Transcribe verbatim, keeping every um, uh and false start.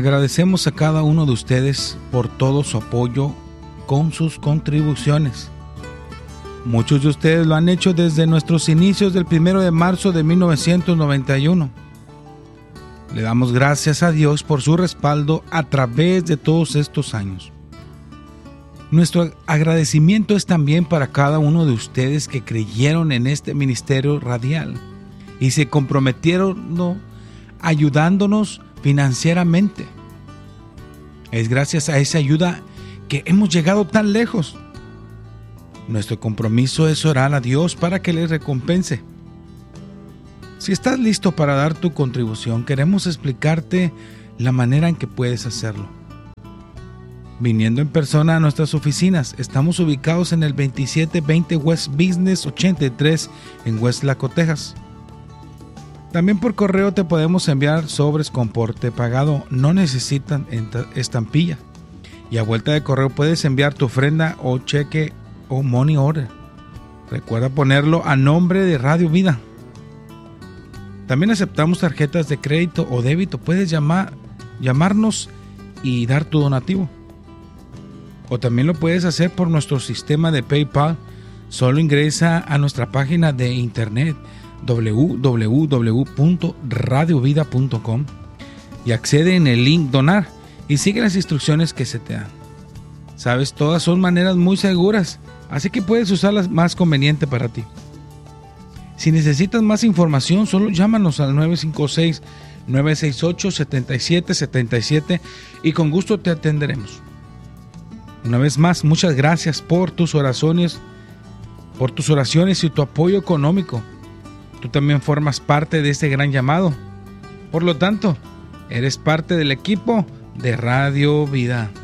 agradecemos a cada uno de ustedes por todo su apoyo con sus contribuciones. Muchos de ustedes lo han hecho desde nuestros inicios del primero de marzo de mil novecientos noventa y uno. Le damos gracias a Dios por su respaldo a través de todos estos años. Nuestro agradecimiento es también para cada uno de ustedes que creyeron en este ministerio radial y se comprometieron, ¿no?, ayudándonos financieramente. Es gracias a esa ayuda que hemos llegado tan lejos. Nuestro compromiso es orar a Dios para que les recompense. Si estás listo para dar tu contribución, queremos explicarte la manera en que puedes hacerlo. Viniendo en persona a nuestras oficinas, estamos ubicados en el veintisiete veinte West Business ochenta y tres en Westlaco, Texas. También por correo te podemos enviar sobres con porte pagado, no necesitan estampilla. Y a vuelta de correo puedes enviar tu ofrenda o cheque o money order. Recuerda ponerlo a nombre de Radio Vida. También aceptamos tarjetas de crédito o débito. Puedes llamar, llamarnos y dar tu donativo. O también lo puedes hacer por nuestro sistema de PayPal. Solo ingresa a nuestra página de internet doble u doble u doble u punto radio vida punto com y accede en el link donar y sigue las instrucciones que se te dan. Sabes, todas son maneras muy seguras, así que puedes usarlas más conveniente para ti. Si necesitas más información, solo llámanos al nueve cinco seis, nueve seis ocho, siete siete siete siete y con gusto te atenderemos. Una vez más, muchas gracias por tus oraciones, por tus oraciones y tu apoyo económico. Tú también formas parte de este gran llamado. Por lo tanto, eres parte del equipo de Radio Vida.